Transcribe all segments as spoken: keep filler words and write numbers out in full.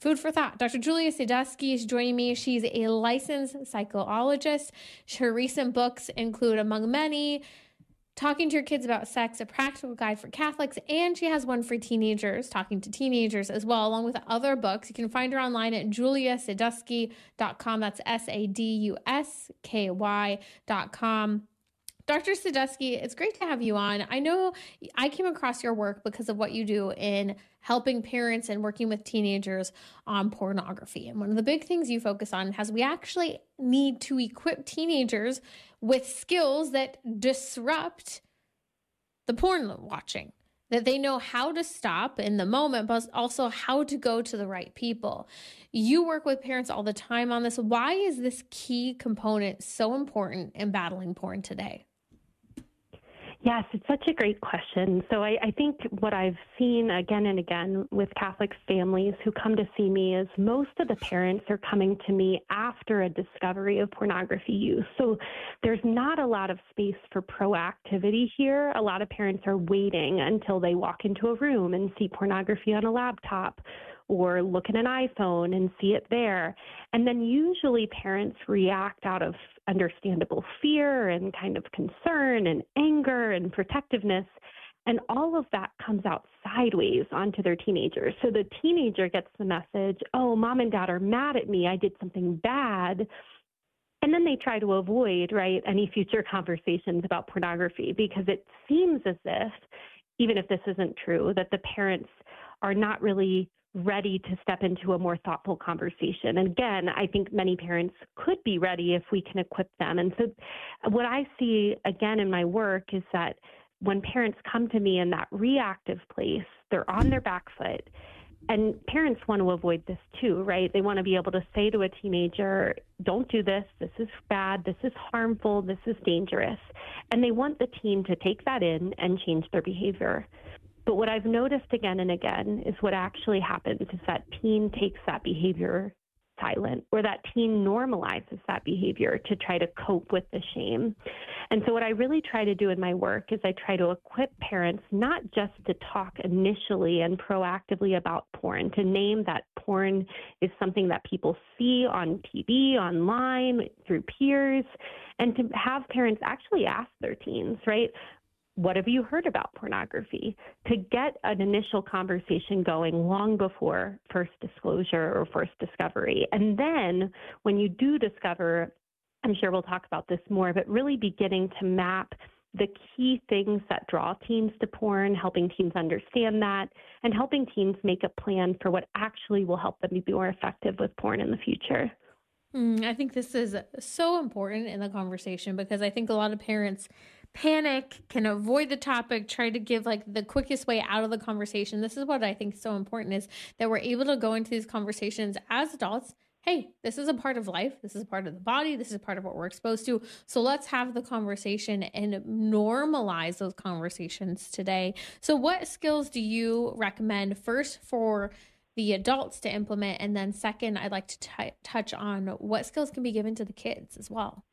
Food for thought. Doctor Julia Sadusky is joining me. She's a licensed psychologist. Her recent books include, among many, Talking to Your Kids About Sex, a practical guide for Catholics, and she has one for teenagers, talking to teenagers as well, along with other books. You can find her online at julia sadusky dot com. That's S A D U S K Y dot com. Doctor Sadusky, it's great to have you on. I know I came across your work because of what you do in helping parents and working with teenagers on pornography. And one of the big things you focus on is we actually need to equip teenagers with skills that disrupt the porn watching, that they know how to stop in the moment, but also how to go to the right people. You work with parents all the time on this. Why is this key component so important in battling porn today? Yes, it's such a great question. So I, I think what I've seen again and again with Catholic families who come to see me is most of the parents are coming to me after a discovery of pornography use. So there's not a lot of space for proactivity here. A lot of parents are waiting until they walk into a room and see pornography on a laptop or look at an iPhone and see it there. And then usually parents react out of understandable fear and kind of concern and anger and protectiveness. And all of that comes out sideways onto their teenagers. So the teenager gets the message, oh, mom and dad are mad at me. I did something bad. And then they try to avoid, right, any future conversations about pornography because it seems as if, even if this isn't true, that the parents are not really ready to step into a more thoughtful conversation. And again, I think many parents could be ready if we can equip them. And so what I see again in my work is that when parents come to me in that reactive place, they're on their back foot. And parents want to avoid this too, right? They want to be able to say to a teenager, don't do this. This is bad. This is harmful. This is dangerous. And they want the teen to take that in and change their behavior. But what I've noticed again and again is what actually happens is that teen takes that behavior silent, or that teen normalizes that behavior to try to cope with the shame. And so what I really try to do in my work is I try to equip parents not just to talk initially and proactively about porn, to name that porn is something that people see on T V, online, through peers, and to have parents actually ask their teens, right? What have you heard about pornography? To get an initial conversation going long before first disclosure or first discovery. And then when you do discover, I'm sure we'll talk about this more, but really beginning to map the key things that draw teens to porn, helping teens understand that, and helping teens make a plan for what actually will help them be more effective with porn in the future. Mm, I think this is so important in the conversation because I think a lot of parents panic, can avoid the topic, try to give like the quickest way out of the conversation. This is what I think is so important is that we're able to go into these conversations as adults. Hey, this is a part of life. This is a part of the body. This is a part of what we're exposed to. So let's have the conversation and normalize those conversations today. So what skills do you recommend first for the adults to implement? And then second, I'd like to t- touch on what skills can be given to the kids as well.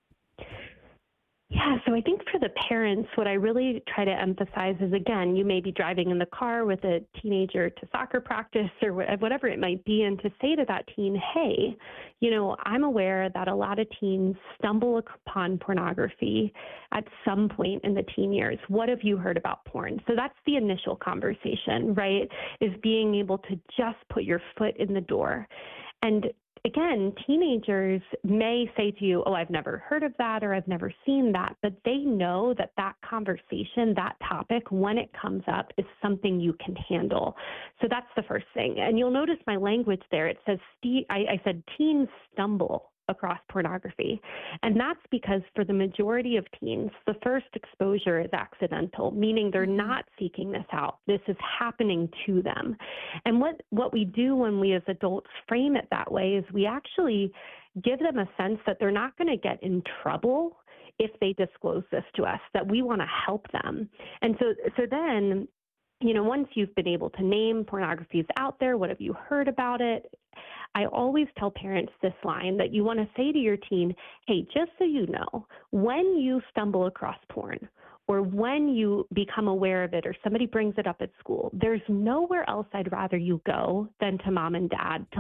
Yeah, so I think for the parents, what I really try to emphasize is, again, you may be driving in the car with a teenager to soccer practice or whatever it might be, and to say to that teen, hey, you know, I'm aware that a lot of teens stumble upon pornography at some point in the teen years. What have you heard about porn? So that's the initial conversation, right, is being able to just put your foot in the door. And again, teenagers may say to you, oh, I've never heard of that or I've never seen that, but they know that that conversation, that topic, when it comes up, is something you can handle. So that's the first thing. And you'll notice my language there. It says, I, I said teens stumble across pornography. And that's because for the majority of teens, the first exposure is accidental, meaning they're not seeking this out. This is happening to them. And what, what we do when we as adults frame it that way is we actually give them a sense that they're not going to get in trouble if they disclose this to us, that we want to help them. And so, so then, you know, once you've been able to name pornography is out there, what have you heard about it? I always tell parents this line that you want to say to your teen, hey, just so you know, when you stumble across porn or when you become aware of it or somebody brings it up at school, there's nowhere else I'd rather you go than to mom and dad to